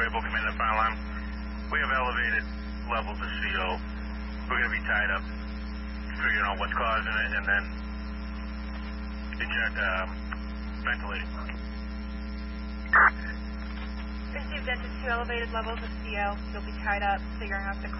Able, come in the fire line. We have elevated levels of CO. We're going to be tied up, figuring out what's causing it, and then ventilating. Received into 2 elevated levels of CO. You'll be tied up, so you're going to have to